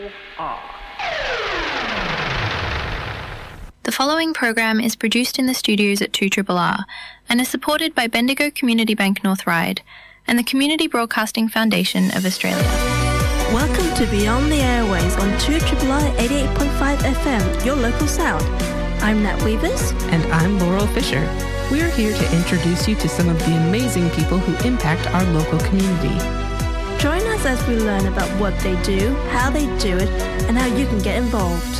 The following program is produced in the studios at 2RRR and is supported by Bendigo Community Bank North Ryde and the Community Broadcasting Foundation of Australia. Welcome to Beyond the Airways on 2RRR 88.5 FM, your local sound. I'm Nat Weavers. And I'm Laurel Fisher. We're here to introduce you to some of the amazing people who impact our local community. Join us as we learn about what they do, how they do it, and how you can get involved.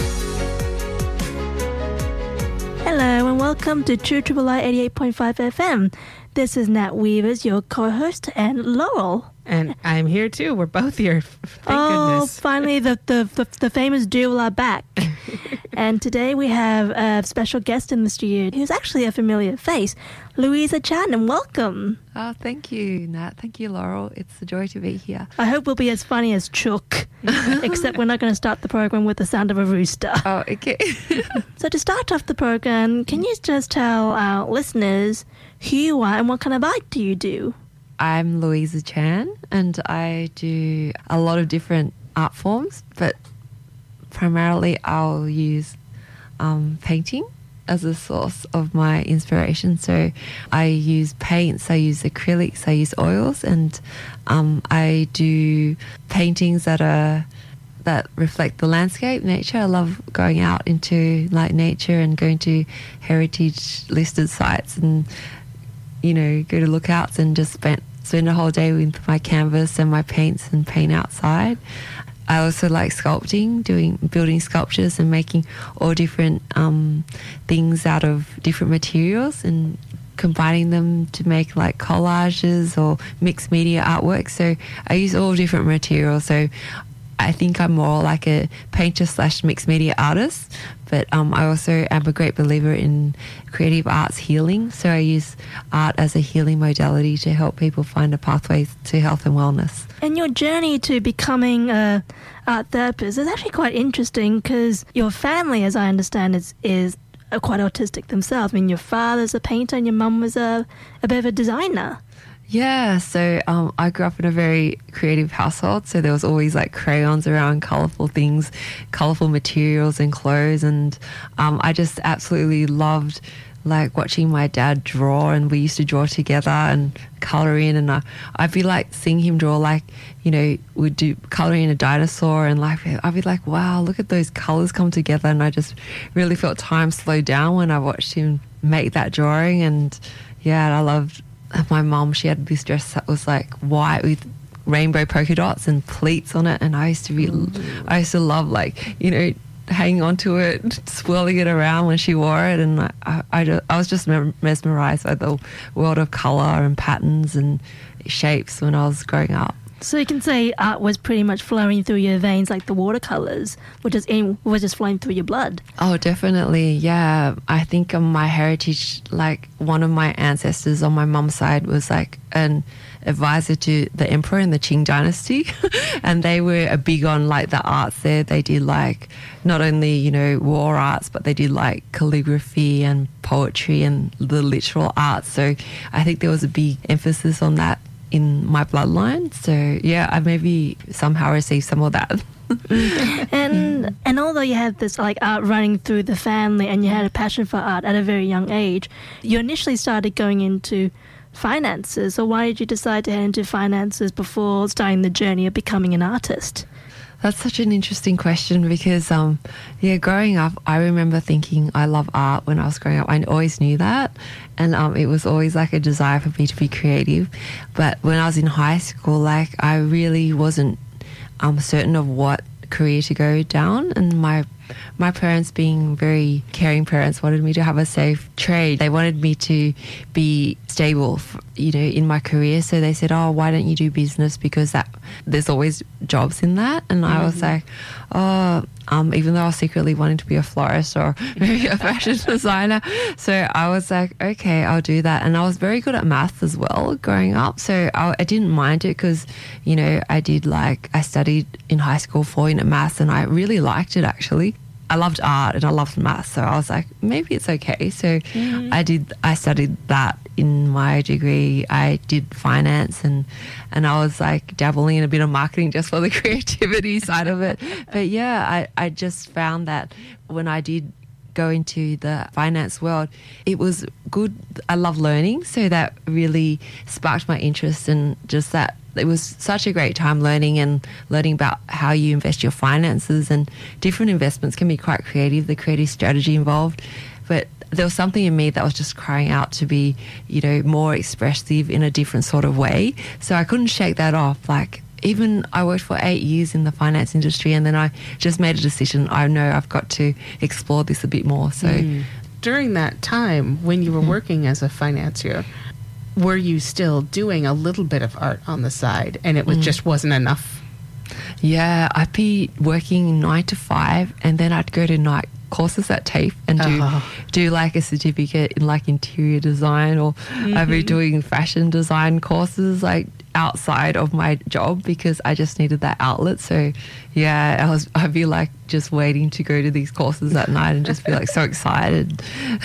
Hello and welcome to 2RRR 88.5 FM. This is Nat Weavers, your co-host, and Laurel. And I'm here too. We're both here. Thank goodness. Finally, the famous duo are back. And today we have a special guest in the studio who's actually a familiar face, Louisa Chan, and welcome. Oh, thank you, Nat. Thank you, Laurel. It's a joy to be here. I hope we'll be as funny as Chook, except we're not going to start the program with the sound of a rooster. Oh, okay. So to start off the program, can you just tell our listeners who you are and what kind of art do you do? I'm Louisa Chan, and I do a lot of different art forms, but primarily I'll use painting as a source of my inspiration. So I use paints, I use acrylics, I use oils, and I do paintings that reflect the landscape, nature. I love going out into nature and going to heritage listed sites and go to lookouts and just spend a whole day with my canvas and my paints and paint outside. I also like sculpting, building sculptures and making all different things out of different materials and combining them to make collages or mixed media artwork. So I use all different materials. So I think I'm more like a painter / mixed media artist, but I also am a great believer in creative arts healing. So I use art as a healing modality to help people find a pathway to health and wellness. And your journey to becoming an art therapist is actually quite interesting because your family, as I understand, is quite autistic themselves. I mean, your father's a painter and your mum was a bit of a designer. Yeah, so I grew up in a very creative household, so there was always crayons around, colourful things, colourful materials and clothes, and I just absolutely loved watching my dad draw, and we used to draw together and colour in, and I'd be seeing him draw we'd do colouring in a dinosaur, and I'd be wow, look at those colours come together, and I just really felt time slow down when I watched him make that drawing. And yeah, I loved my mum. She had this dress that was white with rainbow polka dots and pleats on it, and I used to love hanging onto it, swirling it around when she wore it, and I was just mesmerised by the world of colour and patterns and shapes when I was growing up. So you can say art was pretty much flowing through your veins like the watercolours, which was just flowing through your blood. Oh, definitely, yeah. I think my heritage, one of my ancestors on my mum's side was an advisor to the emperor in the Qing dynasty, and they were big on the arts there. They did not only war arts, but they did calligraphy and poetry and the literal arts. So I think there was a big emphasis on that in my bloodline. So yeah, I maybe somehow received some of that. And although you had this art running through the family and you had a passion for art at a very young age, you initially started going into finances. So why did you decide to head into finances before starting the journey of becoming an artist? That's such an interesting question because, growing up, I remember thinking I love art when I was growing up. I always knew that, and it was always a desire for me to be creative. But when I was in high school, I really wasn't certain of what career to go down, and my parents, being very caring parents, wanted me to have a safe trade. They wanted me to be stable, in my career. So they said, "Oh, why don't you do business? Because there's always jobs in that." And I was even though I was secretly wanting to be a florist or maybe a fashion designer, so I was okay, I'll do that. And I was very good at maths as well growing up, so I didn't mind it because I studied in high school 4-unit maths, and I really liked it actually. I loved art and I loved math, so I was like, maybe it's okay. So I studied that in my degree. I did finance and I was like dabbling in a bit of marketing just for the creativity side of it. But yeah, I just found that when I did go into the finance world, it was good. I love learning, so that really sparked my interest, and just that it was such a great time learning about how you invest your finances, and different investments can be quite creative, the creative strategy involved. But there was something in me that was just crying out to be, more expressive in a different sort of way. So I couldn't shake that off. Like, even I worked for 8 years in the finance industry, and then I just made a decision. I know I've got to explore this a bit more. So during that time when you were working as a financier, were you still doing a little bit of art on the side, and it was just wasn't enough? Yeah, I'd be working 9 to 5, and then I'd go to night courses at TAFE and do like a certificate in like interior design, or I'd be doing fashion design courses like outside of my job, because I just needed that outlet. So yeah, I'd be like just waiting to go to these courses at night and just be like so excited.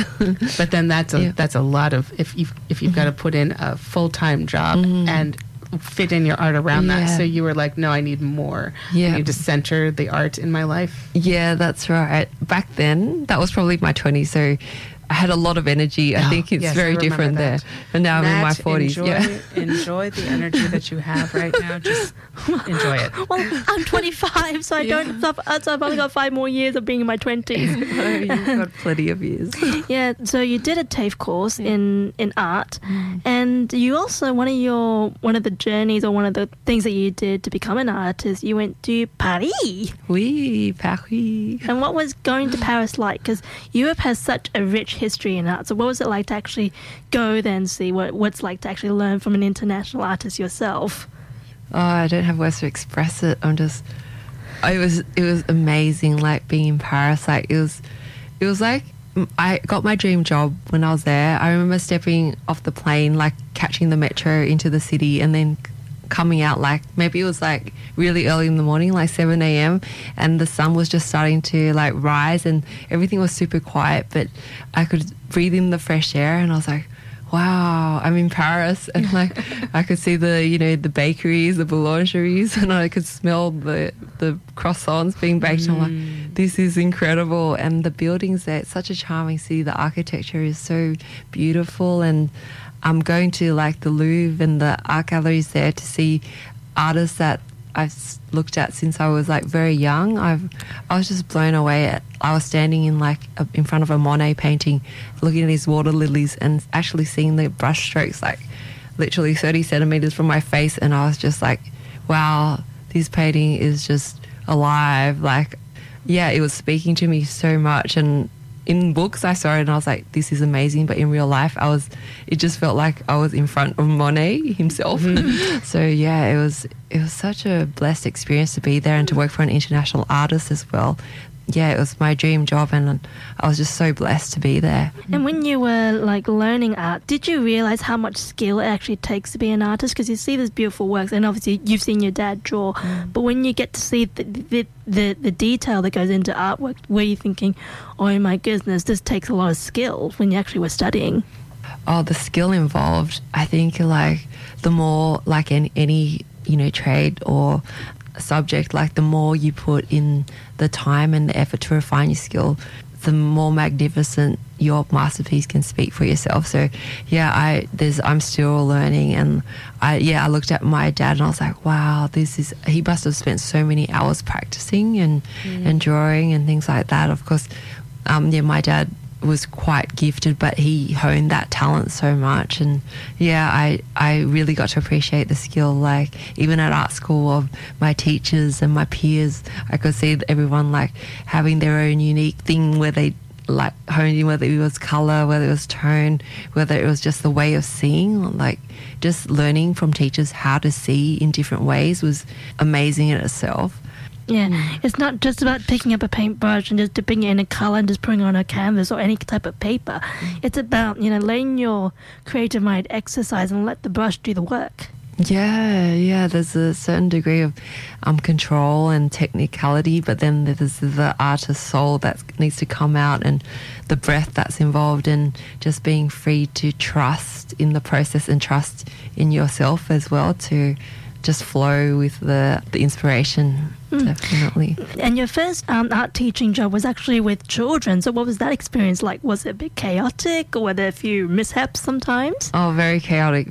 But then that's a lot of, if you've got to put in a full-time job and fit in your art around that. So you were like, no, I need more. I need to center the art in my life. Yeah, that's right. Back then, that was probably my 20s, so I had a lot of energy. I think it's very different there. And now Nat, I'm in my 40s. Enjoy the energy that you have right now. Just enjoy it. Well, I'm 25, so so I've only got 5 more years of being in my 20s. You've got plenty of years. Yeah, so you did a TAFE course in art, and you also, one of the journeys, or one of the things that you did to become an artist, you went to Paris. Oui, Paris. And what was going to Paris like? Because Europe has such a rich history in art. So what was it like to actually go there and see what's like to actually learn from an international artist yourself? Oh, I don't have words to express it. It was amazing, like being in Paris. Like it was like I got my dream job when I was there. I remember stepping off the plane, like catching the metro into the city, and then coming out, like maybe it was like really early in the morning, like 7 a.m, and the sun was just starting to like rise, and everything was super quiet, but I could breathe in the fresh air, and I was like, wow, I'm in Paris. And like I could see the bakeries, the boulangeries, and I could smell the croissants being baked. I'm like, this is incredible. And the buildings there, it's such a charming city. The architecture is so beautiful, and I'm going to like the Louvre and the art galleries there to see artists that I've looked at since I was like very young. I was just blown away. I was standing in front of a Monet painting, looking at these water lilies and actually seeing the brush strokes like literally 30 centimeters from my face, and I was just like, wow, this painting is just alive. Like, yeah, it was speaking to me so much. And in books I saw it and I was like, this is amazing, but in real life it just felt like I was in front of Monet himself. So yeah, it was such a blessed experience to be there and to work for an international artist as well. Yeah, it was my dream job, and I was just so blessed to be there. And when you were like learning art, did you realize how much skill it actually takes to be an artist? Because you see these beautiful works, and obviously you've seen your dad draw, but when you get to see the detail that goes into artwork, were you thinking, oh my goodness, this takes a lot of skill when you actually were studying? Oh, the skill involved, I think, like the more like any trade or subject, like the more you put in the time and the effort to refine your skill, the more magnificent your masterpiece can speak for yourself. So yeah, I'm still learning, and I looked at my dad and I was like, wow, he must have spent so many hours practicing and drawing and things like that. Of course, my dad was quite gifted, but he honed that talent so much. And yeah, I really got to appreciate the skill, like even at art school, of my teachers and my peers. I could see everyone like having their own unique thing where they like honed in, whether it was color, whether it was tone, whether it was just the way of seeing. Like just learning from teachers how to see in different ways was amazing in itself. Yeah, it's not just about picking up a paintbrush and just dipping it in a colour and just putting it on a canvas or any type of paper. It's about, letting your creative mind exercise and let the brush do the work. Yeah. There's a certain degree of control and technicality, but then there's the artist's soul that needs to come out, and the breath that's involved, and just being free to trust in the process and trust in yourself as well, to just flow with the inspiration. Definitely. And your first art teaching job was actually with children. So what was that experience like? Was it a bit chaotic, or were there a few mishaps sometimes? Oh, very chaotic.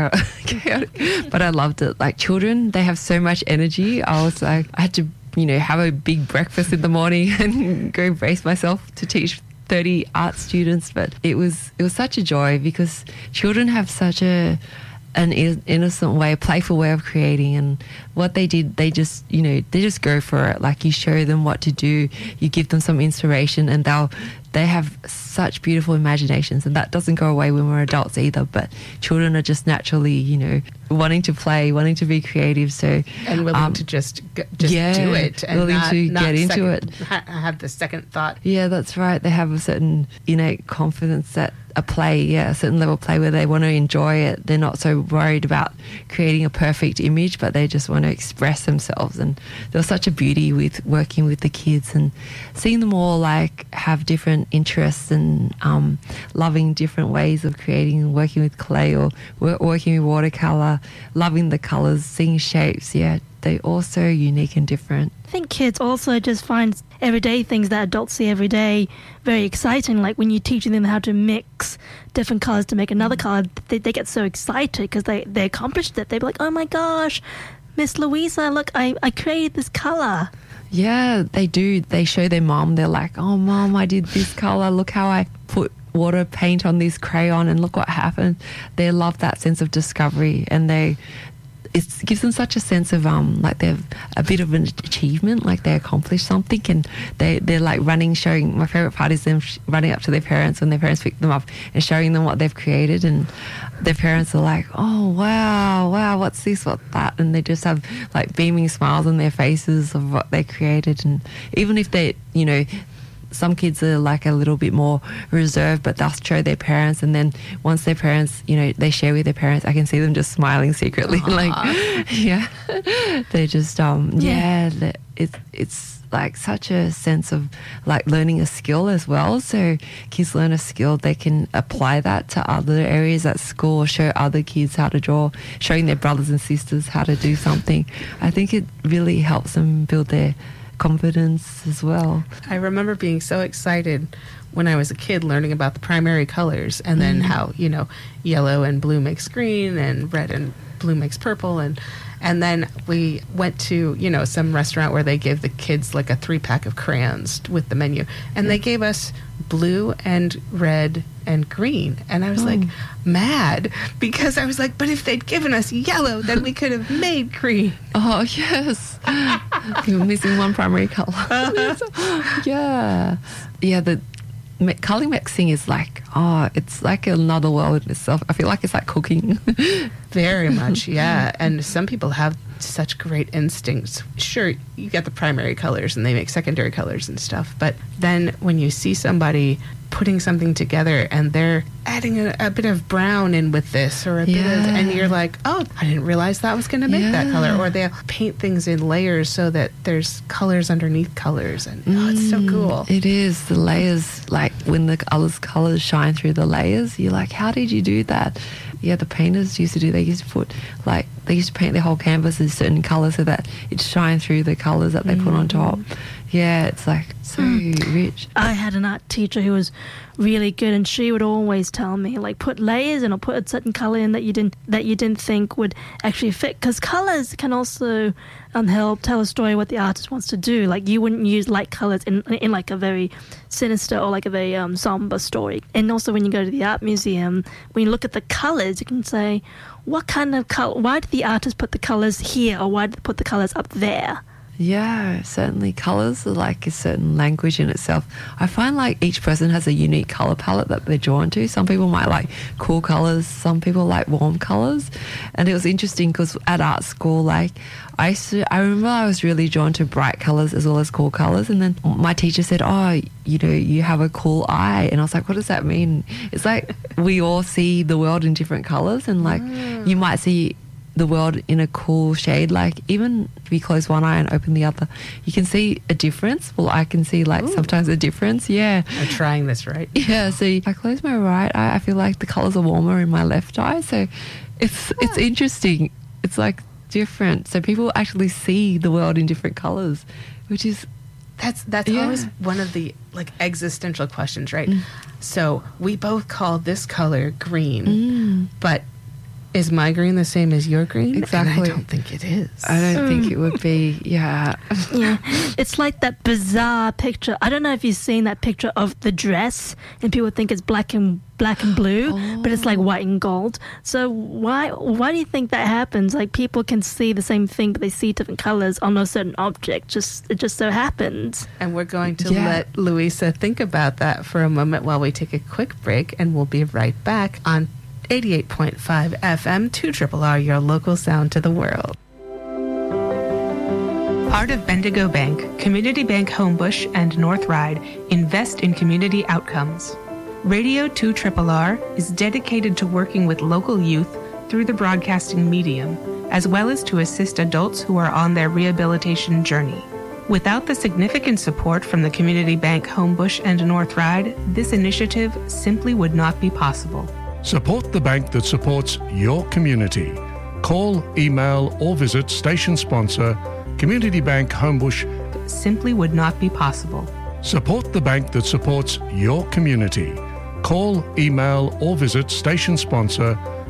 But I loved it. Like, children, they have so much energy. I was like, I had to, have a big breakfast in the morning and go brace myself to teach 30 art students. But it was such a joy, because children have such an innocent way, playful way of creating, and what they did, they just go for it. Like, you show them what to do, you give them some inspiration, and they have such beautiful imaginations, and that doesn't go away when we're adults either. But children are just naturally, wanting to play, wanting to be creative, and willing to just do it, and willing to get into it. Have the second thought. Yeah, that's right. They have a certain innate confidence that a certain level of play where they want to enjoy it. They're not so worried about creating a perfect image, but they just want to express themselves. And there was such a beauty with working with the kids and seeing them all have different interests and loving different ways of creating, working with clay or working with watercolor, loving the colors, seeing shapes. Yeah, they're all so unique and different. I think kids also just find everyday things that adults see every day very exciting. Like when you're teaching them how to mix different colors to make another color, they get so excited because they accomplished it. They're like, oh my gosh, Miss Louisa, look, I created this color. Yeah, they do. They show their mom. They're like, oh, Mom, I did this color. Look how I put water paint on this crayon and look what happened. They love that sense of discovery, and it gives them such a sense of they're a bit of an achievement, like they accomplished something, and they're like running, showing. My favorite part is them running up to their parents when their parents pick them up and showing them what they've created, and their parents are like, oh wow, what's this, what's that, and they just have like beaming smiles on their faces of what they created. And even if they, some kids are like a little bit more reserved, but they'll show their parents, and then once their parents, they share with their parents, I can see them just smiling secretly. They're just it's like such a sense of like learning a skill as well. So kids learn a skill, they can apply that to other areas at school, show other kids how to draw, showing their brothers and sisters how to do something. I think it really helps them build their confidence as well. I remember being so excited when I was a kid learning about the primary colors, and then how, yellow and blue makes green and red and blue makes purple, and then we went to, some restaurant where they gave the kids like a 3-pack of crayons with the menu, and they gave us blue and red and green, and I was like mad, because I was like, but if they'd given us yellow, then we could have made green. Oh yes. You're missing one primary color. Yeah, the color mixing is like, it's like another world in itself. I feel like it's like cooking. Very much, yeah. And some people have such great instincts. Sure, you get the primary colors and they make secondary colors and stuff, but then when you see somebody putting something together and they're adding a bit of brown in with this or a bit of, and you're like, oh, I didn't realize that was going to make that color. Or they'll paint things in layers so that there's colors underneath colors, and it's so cool. It is, the layers, like when the colors shine through the layers, you're like, how did you do that? Yeah, the painters used to do, they used to paint their whole canvas in certain colors so that it shines through the colors that they put on top. Yeah, it's like so rich. I had an art teacher who was really good, and she would always tell me, like, put layers and I'll put a certain color in that you didn't think would actually fit, because colors can also help tell a story what the artist wants to do. Like, you wouldn't use light colors in like a very sinister or like a very somber story. And also when you go to the art museum, when you look at the colors, you can say, what kind of color, why did the artist put the colors here, or why did they put the colors up there? Yeah, certainly. Colours are like a certain language in itself. I find like each person has a unique colour palette that they're drawn to. Some people might like cool colours, some people like warm colours. And it was interesting because at art school, like I remember I was really drawn to bright colours as well as cool colours. And then my teacher said, oh, you have a cool eye. And I was like, what does that mean? It's like we all see the world in different colours, and like you might see the world in a cool shade. Like even if you close one eye and open the other, you can see a difference. Well, I can see like sometimes a difference. Yeah. I'm trying this right. Yeah. So if I close my right eye, I feel like the colours are warmer in my left eye. So it's interesting. It's like different. So people actually see the world in different colours, which is that's always one of the like existential questions, right? So we both call this color green, but is my green the same as your green? Exactly. And I don't think it is. I don't think it would be. Yeah. Yeah. It's like that bizarre picture. I don't know if you've seen that picture of the dress, and people think it's black and blue, but it's like white and gold. So why do you think that happens? Like people can see the same thing, but they see different colors on a certain object. It just so happens. And we're going to let Louisa think about that for a moment while we take a quick break, and we'll be right back on 88.5 FM, 2RRR, your local sound to the world. Part of Bendigo Bank, Community Bank Homebush, and North Ryde invest in community outcomes. Radio 2RRR is dedicated to working with local youth through the broadcasting medium, as well as to assist adults who are on their rehabilitation journey. Without the significant support from the Community Bank Homebush and North Ryde, this initiative simply would not be possible. Support the bank that supports your community. Call, email, or visit station sponsor Community Bank Homebush. Simply would not be possible. Support the bank that supports your community. Call, email, or visit station sponsor